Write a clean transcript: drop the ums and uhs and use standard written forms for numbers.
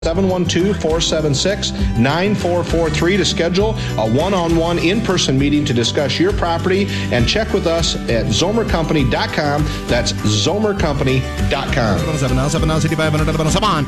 712-476-9443 to schedule a one-on-one in-person meeting to discuss your property, and check with us at zomercompany.com. That's zomercompany.com.